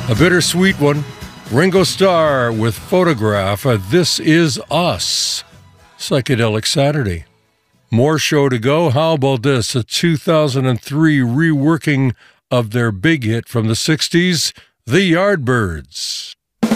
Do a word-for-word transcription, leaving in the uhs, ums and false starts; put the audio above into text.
A bittersweet one. Ringo Starr with Photograph. Uh, this is Us. Psychedelic Saturday. More show to go. How about this? A two thousand three reworking of their big hit from the sixties, The Yardbirds.